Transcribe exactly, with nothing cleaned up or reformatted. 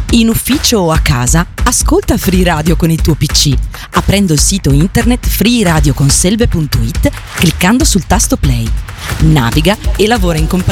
In ufficio o a casa, ascolta Free Radio con il tuo P C, aprendo il sito internet free radio conselve punto it, cliccando sul tasto play. Naviga e lavora in compagnia